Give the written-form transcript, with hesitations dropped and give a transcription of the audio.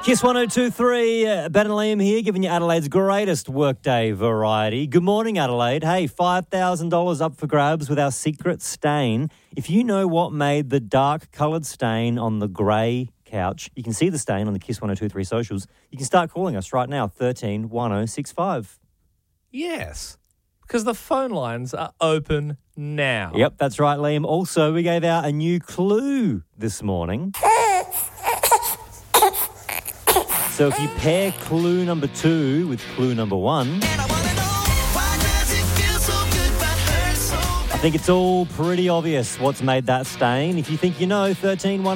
Kiss 102.3, Ben and Liam here, giving you Adelaide's greatest workday variety. Good morning, Adelaide. Hey, $5,000 up for grabs with our secret stain. If you know what made the dark-coloured stain on the grey couch, you can see the stain on the Kiss 102.3 socials. You can start calling us right now, 13 1065. Yes, because the phone lines are open now. Yep, that's right, Liam. Also, we gave out a new clue this morning. So if you pair clue number 2 with clue number 1, I think it's all pretty obvious what's made that stain. If you think you know, 13